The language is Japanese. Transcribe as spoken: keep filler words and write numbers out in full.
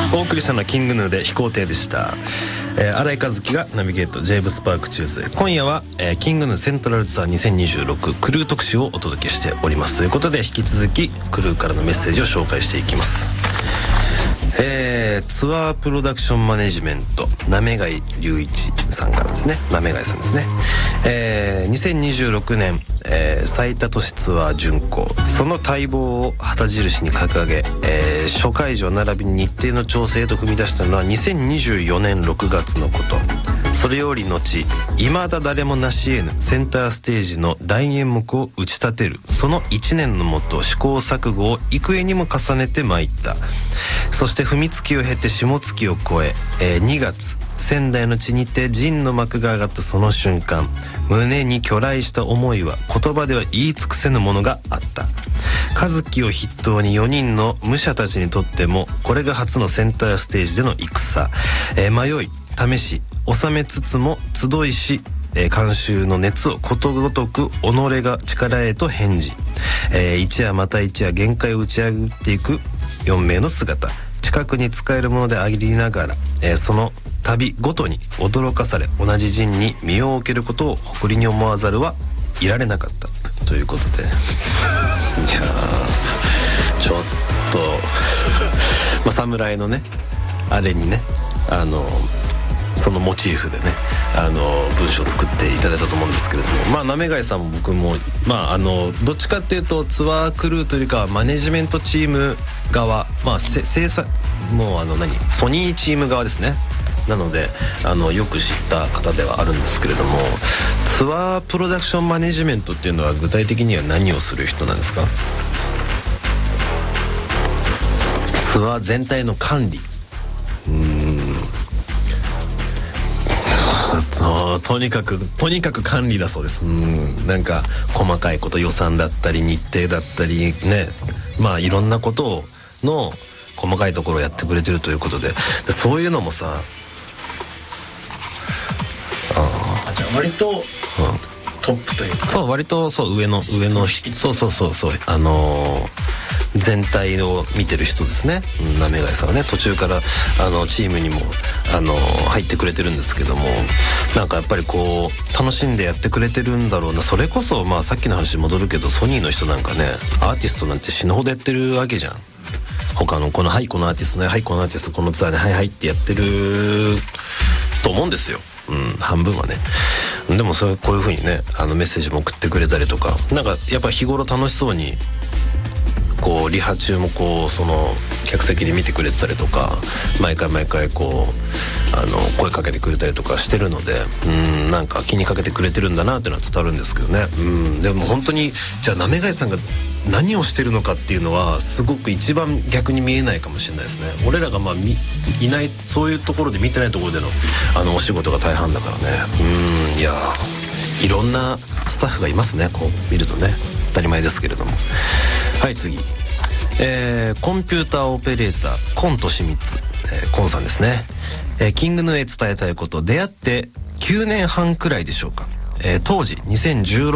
お送りしたのはキングヌーで飛行艇でした。えー、新井和樹がナビゲートジェームスパークチューズデー。今夜は、えー、キングヌーセントラルツアーにせんにじゅうろくクルー特集をお届けしておりますということで、引き続きクルーからのメッセージを紹介していきます。えー、ツアープロダクションマネジメントなめがい隆一さんからですね。なめがいさんですね。えー、にせんにじゅうろくねん、えー、最多都市ツアー巡行、その待望を旗印に掲げ、えー、諸会場並びに日程の調整へと踏み出したのはにせんにじゅうよねんろくがつのこと。それより後、未だ誰も成し得ぬセンターステージの大演目を打ち立てる、そのいちねんのもと試行錯誤を幾重にも重ねてまいった。そして踏みつきを経て下月を越え、えー、にがつ仙台の地にて陣の幕が上がったその瞬間、胸に巨来した思いは言葉では言い尽くせぬものがあった。和樹を筆頭によにんの武者たちにとってもこれが初のセンターステージでの戦、えー、迷い試し収めつつも集いし、えー、観衆の熱をことごとく己が力へと返事、えー、一夜また一夜限界を打ち上げていくよんめいの姿、近くに使えるものでありながら、えー、その旅ごとに驚かされ、同じ陣に身を置けることを誇りに思わざるはいられなかったということでいやちょっとまあ侍のねあれにね、あのそのモチーフでね、あの文章を作っていただいたと思うんですけれども、まあなめがいさんも僕もまああのどっちかっていうとツアークルーというかマネジメントチーム側、まあ制作もうあの何ソニーチーム側ですね。なのであのよく知った方ではあるんですけれども、ツアープロダクションマネジメントっていうのは具体的には何をする人なんですか？ツアー全体の管理、うーんと, とにかくとにかく管理だそうです。うん、なんか細かいこと、予算だったり日程だったりね、まあいろんなことの細かいところをやってくれてるということで、でそういうのもさ、 あじゃあ割と、うん、トップというか、 そう割とそう上の上のそうそうそうそうあのー全体を見てる人ですね。なめがいさんはね、途中からあのチームにもあの入ってくれてるんですけども、なんかやっぱりこう楽しんでやってくれてるんだろうな。それこそまあさっきの話に戻るけど、ソニーの人なんかね、アーティストなんて死ぬほどやってるわけじゃん。他のこのはいこのアーティストね、はいこのアーティストこのツアーね、はいはいってやってると思うんですよ。うん、半分はね。でもそれこういう風にね、あのメッセージも送ってくれたりとか、なんかやっぱ日頃楽しそうにこうリハ中もこうその客席で見てくれてたりとか、毎回毎回こうあの声かけてくれたりとかしてるので、うんなんか気にかけてくれてるんだなっていうのは伝わるんですけどね。うんでも本当にじゃあなめがいさんが何をしてるのかっていうのはすごく一番逆に見えないかもしれないですね。俺らがまあみいないそういうところで見てないところでのあのお仕事が大半だからね。うんいやいろんなスタッフがいますね。こう見るとね当たり前ですけれども。はい次、えー、コンピューターオペレーターコントしみつ、えー、コンさんですね。えー、キングヌーへ伝えたいこと、出会ってきゅうねんはんくらいでしょうか。えー、当時にせんじゅうろく